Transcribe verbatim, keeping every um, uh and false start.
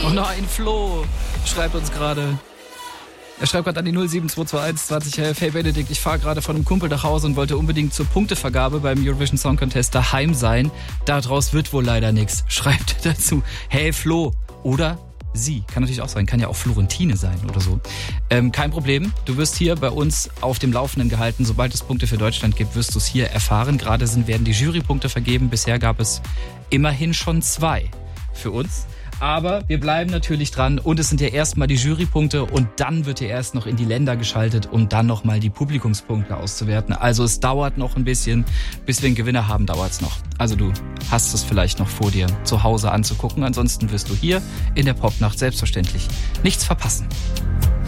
Oh nein, Flo schreibt uns gerade. Er schreibt gerade an die null sieben zwei zwei eins zwanzig elf. Hey Benedikt, ich fahre gerade von einem Kumpel nach Hause und wollte unbedingt zur Punktevergabe beim Eurovision Song Contest daheim sein. Daraus wird wohl leider nichts. Schreibt dazu. Hey Flo. Oder sie. Kann natürlich auch sein. Kann ja auch Florentine sein oder so. Ähm, kein Problem. Du wirst hier bei uns auf dem Laufenden gehalten. Sobald es Punkte für Deutschland gibt, wirst du es hier erfahren. Gerade sind, werden die Jurypunkte vergeben. Bisher gab es immerhin schon zwei für uns. Aber wir bleiben natürlich dran und es sind ja erstmal die Jurypunkte und dann wird ja erst noch in die Länder geschaltet, um dann nochmal die Publikumspunkte auszuwerten. Also es dauert noch ein bisschen, bis wir einen Gewinner haben, dauert es noch. Also du hast es vielleicht noch vor dir zu Hause anzugucken, ansonsten wirst du hier in der Popnacht selbstverständlich nichts verpassen.